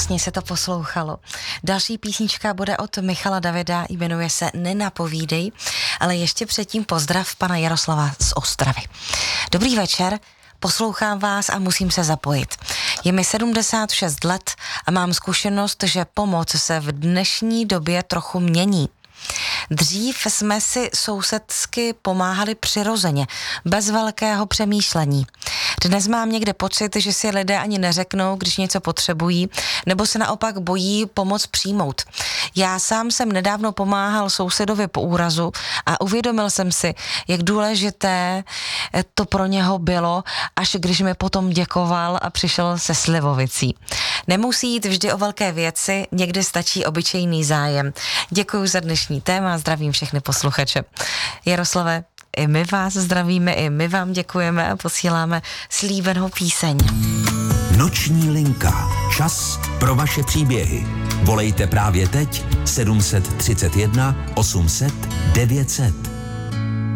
Krásně se to poslouchalo. Další písnička bude od Michala Davida, jmenuje se Nenapovídej, ale ještě předtím pozdrav pana Jaroslava z Ostravy. Dobrý večer, poslouchám vás a musím se zapojit. Je mi 76 let a mám zkušenost, že pomoc se v dnešní době trochu mění. Dřív jsme si sousedsky pomáhali přirozeně, bez velkého přemýšlení. Dnes mám někde pocit, že si lidé ani neřeknou, když něco potřebují, nebo se naopak bojí pomoc přijmout. Já sám jsem nedávno pomáhal sousedovi po úrazu a uvědomil jsem si, jak důležité to pro něho bylo, až když mi potom děkoval a přišel se slivovicí. Nemusí jít vždy o velké věci, někdy stačí obyčejný zájem. Děkuji za dnešní téma, zdravím všechny posluchače. Jaroslave, i my vás zdravíme, i my vám děkujeme a posíláme slíbenou píseň. Noční linka. Čas pro vaše příběhy. Volejte právě teď 731 800 900.